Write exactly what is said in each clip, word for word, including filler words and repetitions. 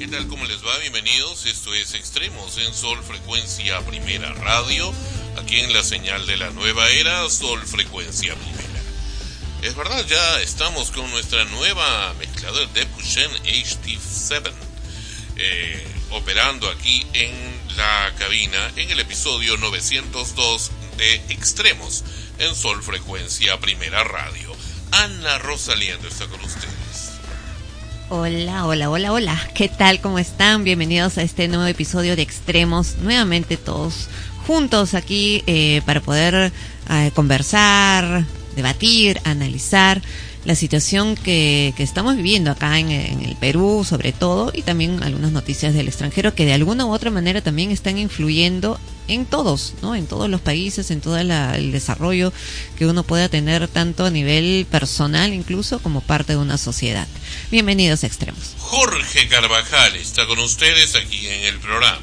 ¿qué tal? ¿Cómo les va? Bienvenidos. Esto es Extremos en Sol Frecuencia Primera Radio, aquí en la señal de la nueva era, Sol Frecuencia Primera. Es verdad, ya estamos con nuestra nueva mezcladora Depushen H T siete, eh, operando aquí en la cabina en el episodio novecientos dos de Extremos en Sol Frecuencia Primera Radio. Ana Rosaliendo está con ustedes. Hola, hola, hola, hola. ¿Qué tal? ¿Cómo están? Bienvenidos a este nuevo episodio de Extremos. Nuevamente todos juntos aquí eh, para poder eh, conversar, debatir, analizar la situación que, que estamos viviendo acá en, en el Perú, sobre todo, y también algunas noticias del extranjero que de alguna u otra manera también están influyendo en todos, ¿no? En todos los países, en todo la, el desarrollo que uno pueda tener tanto a nivel personal incluso como parte de una sociedad. Bienvenidos a Extremos. Jorge Carvajal está con ustedes aquí en el programa.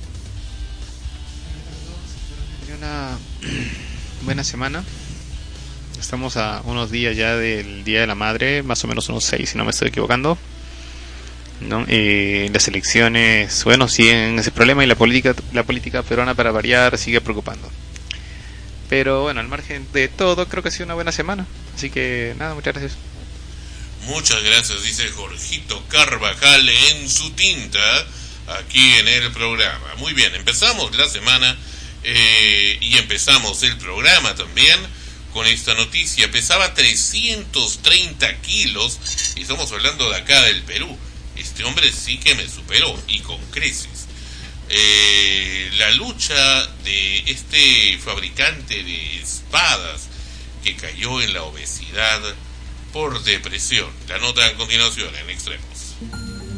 Una buena semana. Estamos a unos días ya del Día de la Madre, más o menos unos seis, si no me estoy equivocando, ¿no? Eh, las elecciones, bueno, siguen ese problema y la política, la política peruana, para variar, sigue preocupando. Pero bueno, al margen de todo, creo que ha sido una buena semana. Así que nada, muchas gracias. Muchas gracias, dice Jorgito Carvajal en su tinta, aquí en el programa. Muy bien, empezamos la semana eh, y empezamos el programa también con esta noticia. Pesaba trescientos treinta kilos y estamos hablando de acá del Perú. Este hombre sí que me superó y con creces. Eh, la lucha de este fabricante de espadas que cayó en la obesidad por depresión. La nota a continuación en Extremos.